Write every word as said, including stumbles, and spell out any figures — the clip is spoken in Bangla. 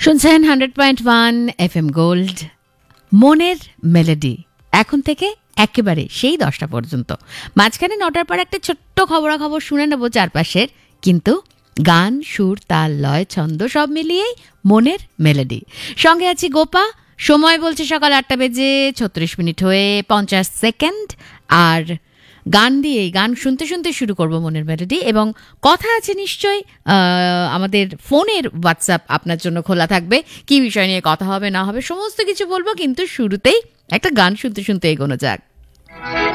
শুনছেন hundred point one F M gold, মনের মেলোডি। এখন থেকে একেবারে সেই দশটা পর্যন্ত, মাঝখানে নটার পর একটা ছোট্ট খবরাখবর শুনে নেবো চারপাশের, কিন্তু গান, সুর, তাল, লয়, ছন্দ সব মিলিয়েই মনের মেলোডি। সঙ্গে আছি গোপা। সময় বলছে সকাল আটটা বেজে ছত্রিশ মিনিট হয়ে পঞ্চাশ সেকেন্ড। আর গান দিয়েই, গান শুনতে শুনতে শুরু করব মনের মেলোডি। এবং কথা আছে নিশ্চয়ই, আমাদের ফোনের হোয়াটসঅ্যাপ আপনার জন্য খোলা থাকবে। কি বিষয় নিয়ে কথা হবে না হবে সমস্ত কিছু বলবো, কিন্তু শুরুতেই একটা গান শুনতে শুনতে এগোনো যাক।